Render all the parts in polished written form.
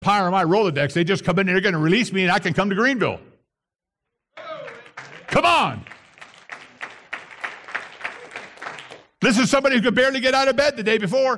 power of my Rolodex. They just come in and they're going to release me and I can come to Greenville. Come on. This is somebody who could barely get out of bed the day before.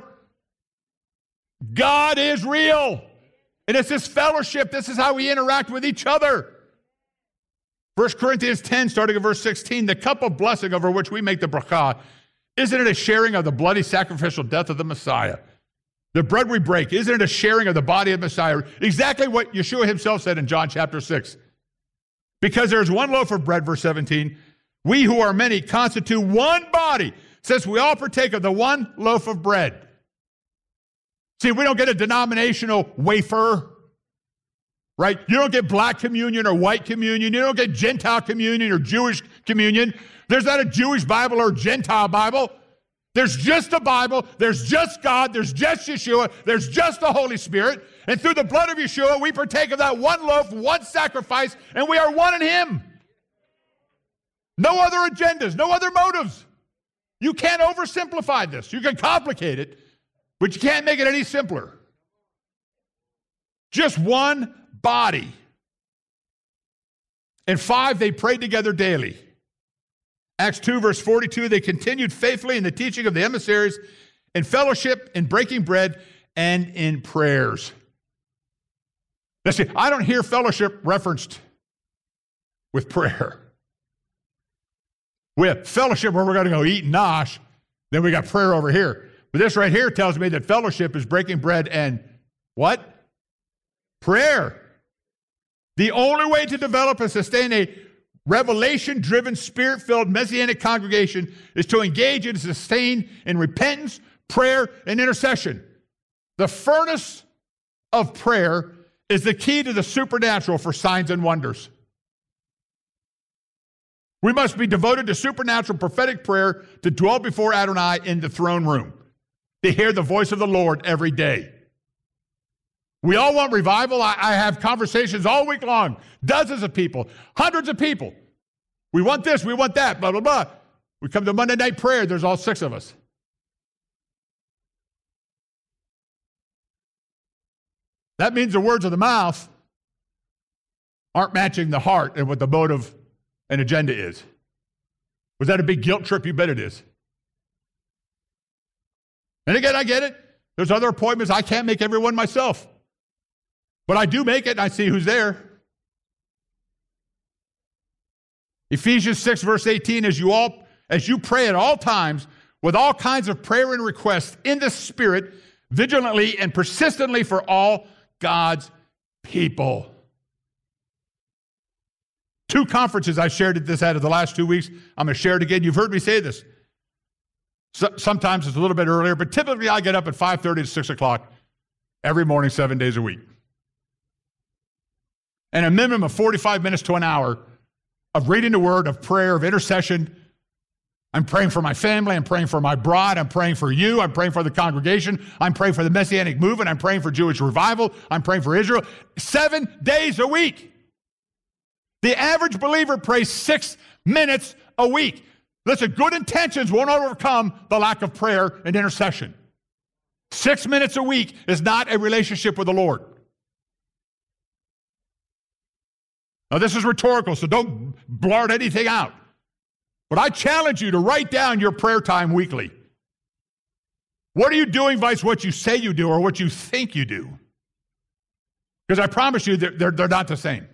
God is real. And it's this fellowship. This is how we interact with each other. 1 Corinthians 10, starting at verse 16, the cup of blessing over which we make the bracha, isn't it a sharing of the bloody sacrificial death of the Messiah? The bread we break, isn't it a sharing of the body of Messiah? Exactly what Yeshua himself said in John chapter 6. Because there is one loaf of bread, verse 17, we who are many constitute one body, since we all partake of the one loaf of bread. See, we don't get a denominational wafer, right? You don't get black communion or white communion. You don't get Gentile communion or Jewish communion. There's not a Jewish Bible or Gentile Bible. There's just a Bible. There's just God. There's just Yeshua. There's just the Holy Spirit. And through the blood of Yeshua, we partake of that one loaf, one sacrifice, and we are one in Him. No other agendas, no other motives. You can't oversimplify this. You can complicate it, but you can't make it any simpler. Just one body. And 5, they prayed together daily. Acts 2, verse 42, they continued faithfully in the teaching of the emissaries, in fellowship, in breaking bread, and in prayers. Now see, I don't hear fellowship referenced with prayer. We have fellowship where we're going to go eat and nosh, then we got prayer over here. But this right here tells me that fellowship is breaking bread and what? Prayer. The only way to develop and sustain a revelation-driven, spirit-filled Messianic congregation is to engage and sustain in repentance, prayer, and intercession. The furnace of prayer is the key to the supernatural for signs and wonders. We must be devoted to supernatural prophetic prayer to dwell before Adonai in the throne room, to hear the voice of the Lord every day. We all want revival. I have conversations all week long, dozens of people, hundreds of people. We want this, we want that, blah, blah, blah. We come to Monday night prayer, there's all 6 of us. That means the words of the mouth aren't matching the heart and what the motive and agenda is. Was that a big guilt trip? You bet it is. And again, I get it. There's other appointments. I can't make everyone myself. But I do make it, and I see who's there. Ephesians 6, verse 18, as you pray at all times, with all kinds of prayer and requests in the Spirit, vigilantly and persistently for all God's people. 2 conferences I shared this at the last 2 weeks. I'm going to share it again. You've heard me say this. Sometimes it's a little bit earlier, but typically I get up at 5:30 to 6 o'clock every morning, 7 days a week. And a minimum of 45 minutes to an hour of reading the Word, of prayer, of intercession. I'm praying for my family. I'm praying for my bride. I'm praying for you. I'm praying for the congregation. I'm praying for the Messianic movement. I'm praying for Jewish revival. I'm praying for Israel. 7 days a week. The average believer prays 6 minutes a week. Listen, good intentions won't overcome the lack of prayer and intercession. 6 minutes a week is not a relationship with the Lord. Now, this is rhetorical, so don't blurt anything out. But I challenge you to write down your prayer time weekly. What are you doing versus what you say you do or what you think you do? Because I promise you, they're not the same.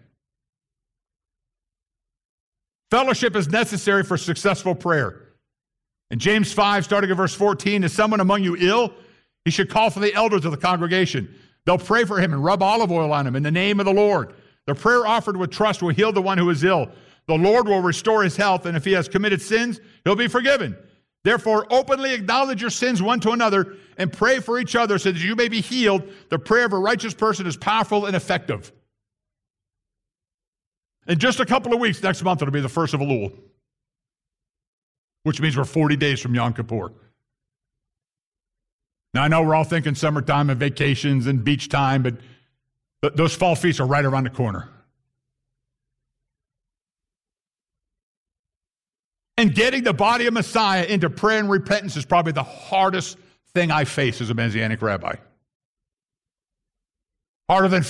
Fellowship is necessary for successful prayer. In James 5, starting at verse 14, is someone among you ill? He should call for the elders of the congregation. They'll pray for him and rub olive oil on him in the name of the Lord. The prayer offered with trust will heal the one who is ill. The Lord will restore his health, and if he has committed sins, he'll be forgiven. Therefore, openly acknowledge your sins one to another and pray for each other so that you may be healed. The prayer of a righteous person is powerful and effective. In just a couple of weeks, next month, it'll be the first of Elul, which means we're 40 days from Yom Kippur. Now, I know we're all thinking summertime and vacations and beach time, but those fall feasts are right around the corner. And getting the body of Messiah into prayer and repentance is probably the hardest thing I face as a Messianic rabbi. harder than